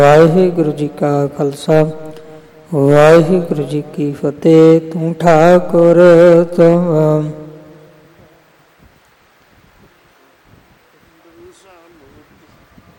ਵਾਹਿਗੁਰੂ ਜੀ ਕਾ ਖਾਲਸਾ ਵਾਹਿਗੁਰੂ ਜੀ ਕੀ ਫਤਿਹ। ਤੂੰ ਠਾਕੁਰ ਤੁਮ